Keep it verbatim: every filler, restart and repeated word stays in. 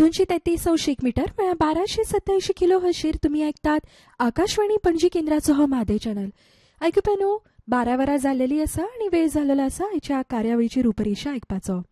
दोनशे तेहतीस अंशिक मीटर म्हळ्यार बाराशे सत्याऐंशी किलो हशीर तुम्ही ऐकतात आकाशवाणी पणजी केंद्राचो हो मादे चॅनल. आयकुप्यानो, बारा वरां जाल्लेली आसा आनी वेळ जाल्लो आसा आयच्या कार्यावळीची रुपरेषा आयकपाचो.